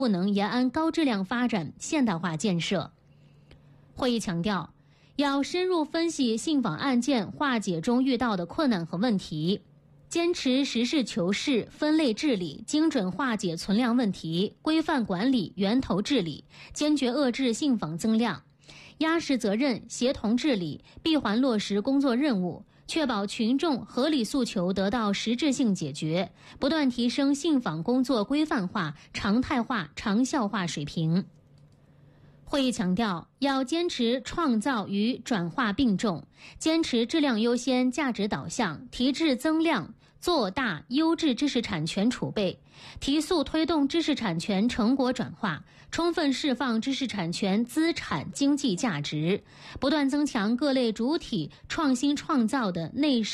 不能延安高质量发展现代化建设。会议强调，要深入分析信访案件化解中遇到的困难和问题，坚持实事求是、分类治理，精准化解存量问题，规范管理源头治理，坚决遏制信访增量，压实责任，协同治理，闭环落实工作任务，确保群众合理诉求得到实质性解决，不断提升信访工作规范化、常态化、长效化水平。会议强调，要坚持创造与转化并重，坚持质量优先、价值导向，提质增量，做大优质知识产权储备，提速推动知识产权成果转化，充分释放知识产权资产经济价值，不断增强各类主体创新创造的内